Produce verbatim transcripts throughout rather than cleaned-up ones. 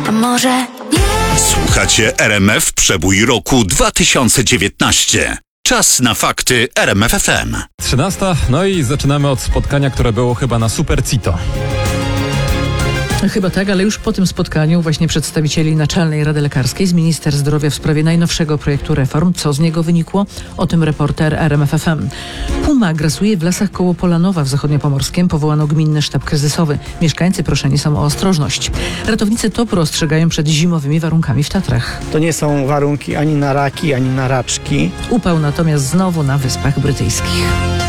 A może nie? Słuchacie R M F Przebój roku dwa tysiące dziewiętnaście. Czas na fakty R M F F M. trzynasta, no i zaczynamy od spotkania, które było chyba na Super Cito. Chyba tak, ale już po tym spotkaniu właśnie przedstawicieli Naczelnej Rady Lekarskiej z minister zdrowia w sprawie najnowszego projektu reform. Co z niego wynikło? O tym reporter R M F F M. Puma grasuje w lasach koło Polanowa w Zachodniopomorskiem. Powołano gminny sztab kryzysowy. Mieszkańcy proszeni są o ostrożność. Ratownicy Topru ostrzegają przed zimowymi warunkami w Tatrach. To nie są warunki ani na raki, ani na raczki. Upał natomiast znowu na Wyspach Brytyjskich.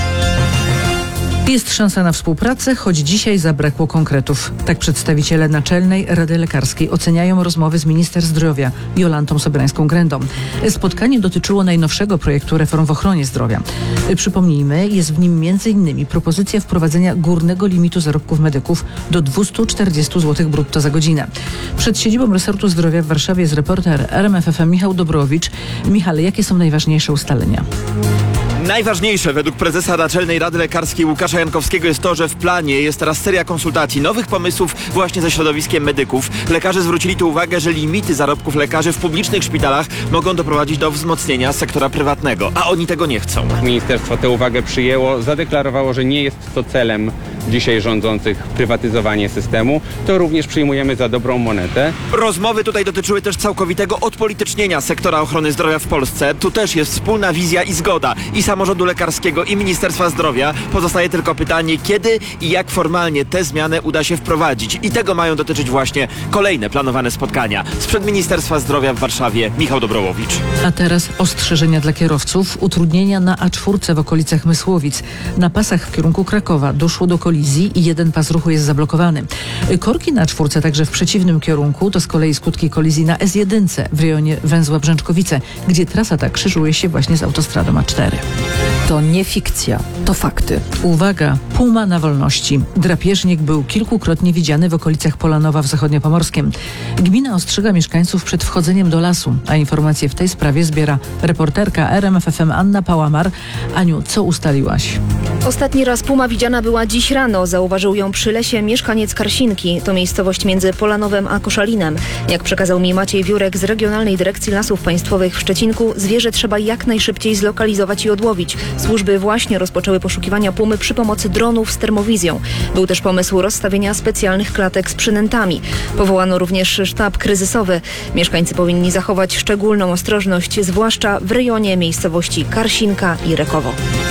Jest szansa na współpracę, choć dzisiaj zabrakło konkretów. Tak przedstawiciele Naczelnej Rady Lekarskiej oceniają rozmowy z minister zdrowia Jolantą Sobrańską-Grędą. Spotkanie dotyczyło najnowszego projektu reform w ochronie zdrowia. Przypomnijmy, jest w nim między innymi propozycja wprowadzenia górnego limitu zarobków medyków do dwieście czterdzieści złotych brutto za godzinę. Przed siedzibą resortu zdrowia w Warszawie jest reporter R M F F M Michał Dobrowicz. Michale, jakie są najważniejsze ustalenia? Najważniejsze według prezesa Naczelnej Rady Lekarskiej Łukasza Jankowskiego jest to, że w planie jest teraz seria konsultacji, nowych pomysłów właśnie ze środowiskiem medyków. Lekarze zwrócili tu uwagę, że limity zarobków lekarzy w publicznych szpitalach mogą doprowadzić do wzmocnienia sektora prywatnego, a oni tego nie chcą. Ministerstwo tę uwagę przyjęło, zadeklarowało, że nie jest to celem dzisiaj rządzących prywatyzowanie systemu. To również przyjmujemy za dobrą monetę. Rozmowy tutaj dotyczyły też całkowitego odpolitycznienia sektora ochrony zdrowia w Polsce. Tu też jest wspólna wizja i zgoda i samorządu lekarskiego, i Ministerstwa Zdrowia. Pozostaje tylko pytanie, kiedy i jak formalnie tę zmianę uda się wprowadzić. I tego mają dotyczyć właśnie kolejne planowane spotkania. Sprzed Ministerstwa Zdrowia w Warszawie Michał Dobrowicz. A teraz ostrzeżenia dla kierowców. Utrudnienia na A cztery w okolicach Mysłowic. Na pasach w kierunku Krakowa doszło do kolizji i jeden pas ruchu jest zablokowany. Korki na A cztery także w przeciwnym kierunku to z kolei skutki kolizji na S jeden w rejonie węzła Brzęczkowice, gdzie trasa ta krzyżuje się właśnie z autostradą A cztery. To nie fikcja, to fakty. Uwaga, puma na wolności. Drapieżnik był kilkukrotnie widziany w okolicach Polanowa w Zachodniopomorskiem. Gmina ostrzega mieszkańców przed wchodzeniem do lasu, a informacje w tej sprawie zbiera reporterka R M F F M Anna Pałamar. Aniu, co ustaliłaś? Ostatni raz puma widziana była dziś rano. Zauważył ją przy lesie mieszkaniec Karsinki. To miejscowość między Polanowem a Koszalinem. Jak przekazał mi Maciej Wiórek z Regionalnej Dyrekcji Lasów Państwowych w Szczecinku, zwierzę trzeba jak najszybciej zlokalizować i odłowić. Służby właśnie rozpoczęły poszukiwania pumy przy pomocy dronów z termowizją. Był też pomysł rozstawienia specjalnych klatek z przynętami. Powołano również sztab kryzysowy. Mieszkańcy powinni zachować szczególną ostrożność, zwłaszcza w rejonie miejscowości Karsinka i Rekowo.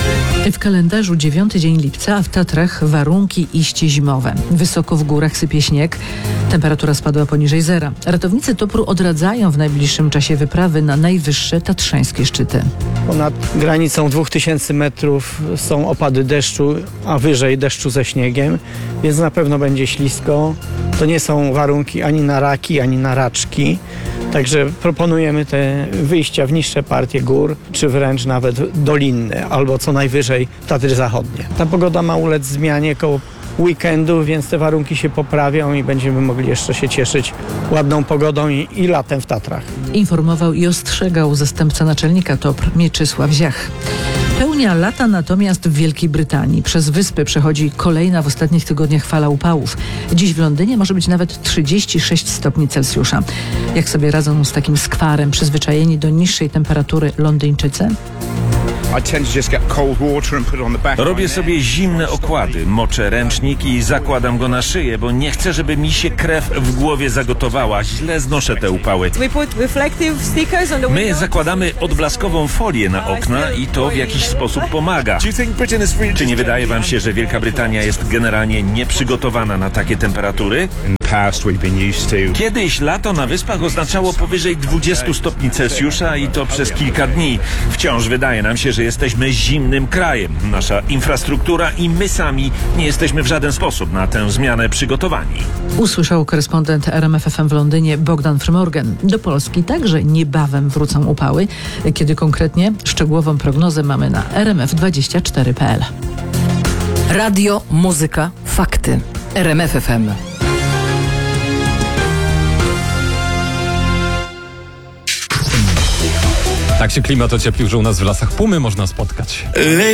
W kalendarzu dziewiąty dzień lipca, a w Tatrach warunki iście zimowe. Wysoko w górach sypie śnieg, temperatura spadła poniżej zera. Ratownicy Topru odradzają w najbliższym czasie wyprawy na najwyższe tatrzańskie szczyty. Ponad granicą dwóch tysięcy metrów są opady deszczu, a wyżej deszczu ze śniegiem, więc na pewno będzie ślisko. To nie są warunki ani na raki, ani na raczki. Także proponujemy te wyjścia w niższe partie gór, czy wręcz nawet dolinne, albo co najwyżej Tatry Zachodnie. Ta pogoda ma ulec zmianie koło weekendu, więc te warunki się poprawią i będziemy mogli jeszcze się cieszyć ładną pogodą i, i latem w Tatrach. Informował i ostrzegał zastępca naczelnika Topr Mieczysław Ziach. Pełnia lata natomiast w Wielkiej Brytanii. Przez wyspy przechodzi kolejna w ostatnich tygodniach fala upałów. Dziś w Londynie może być nawet trzydzieści sześć stopni Celsjusza. Jak sobie radzą z takim skwarem przyzwyczajeni do niższej temperatury Londyńczycy? Robię sobie zimne okłady, moczę ręcznik i zakładam go na szyję, bo nie chcę, żeby mi się krew w głowie zagotowała. Źle znoszę te upały. My zakładamy odblaskową folię na okna i to w jakiś sposób pomaga. Czy nie wydaje wam się, że Wielka Brytania jest generalnie nieprzygotowana na takie temperatury? Kiedyś lato na wyspach oznaczało powyżej dwudziestu stopni Celsjusza i to przez kilka dni. Wciąż wydaje nam się, że jesteśmy zimnym krajem. Nasza infrastruktura i my sami nie jesteśmy w żaden sposób na tę zmianę przygotowani. Usłyszał korespondent R M F F M w Londynie Bogdan Frymorgan. Do Polski także niebawem wrócą upały. Kiedy konkretnie? Szczegółową prognozę mamy na r m f dwadzieścia cztery kropka p l. Radio, muzyka, fakty. R M F F M. Tak się klimat ocieplił, że u nas w lasach pumy można spotkać.